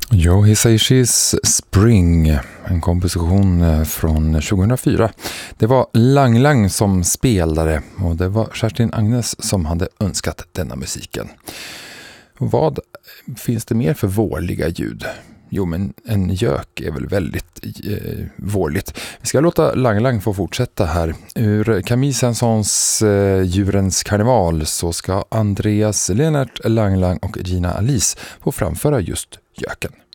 Joe Hisaichis Spring, en komposition från 2004. Det var Lang Lang som spelade och det var Kerstin Agnes som hade önskat denna musiken. Vad finns det mer för vårliga ljud? Jo, men en gök är väl väldigt vårligt. Vi ska låta Lang Lang få fortsätta här. Ur Camille Saint-Saëns Djurens karneval så ska Andreas Lennart Lang Lang och Gina Alice få framföra just göken.